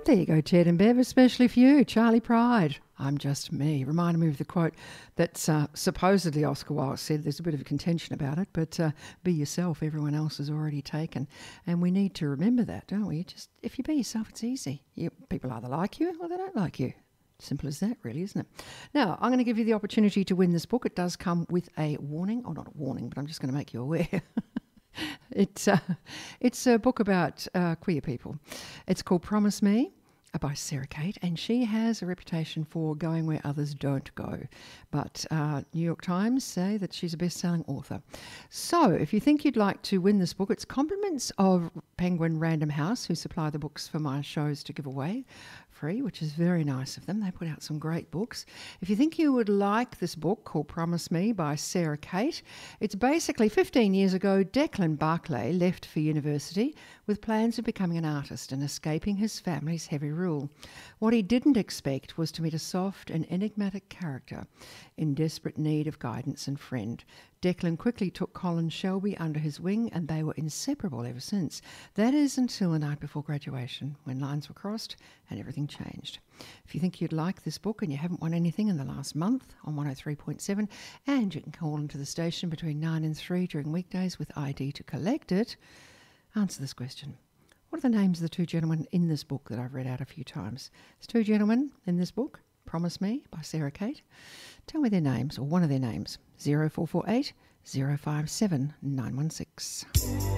There you go, Ted and Bev, especially for you, Charlie Pride. I'm just me. Reminded me of the quote that supposedly Oscar Wilde said. There's a bit of contention about it, but be yourself, everyone else is already taken. And we need to remember that, don't we? Just if you be yourself, it's easy. People either like you or they don't like you. Simple as that, really, isn't it? Now, I'm going to give you the opportunity to win this book. It does come with a warning, or not a warning, but I'm just going to make you aware. It's a book about queer people. It's called Promise Me by Sarah Kate, and she has a reputation for going where others don't go. But New York Times say that she's a best-selling author. So if you think you'd like to win this book, it's compliments of Penguin Random House, who supply the books for my shows to give away free, which is very nice of them. They put out some great books. If you think you would like this book called Promise Me by Sarah Kate, it's basically 15 years ago, Declan Barclay left for university with plans of becoming an artist and escaping his family's heavy rule. What he didn't expect was to meet a soft and enigmatic character in desperate need of guidance and friend. Declan quickly took Colin Shelby under his wing, and they were inseparable ever since. That is until the night before graduation, when lines were crossed and everything changed. If you think you'd like this book and you haven't won anything in the last month on 103.7, and you can call into the station between 9 and 3 during weekdays with ID to collect it, answer this question. What are the names of the two gentlemen in this book that I've read out a few times? There's two gentlemen in this book, Promise Me by Sarah Kate. Tell me their names, or one of their names, 0448 057 916.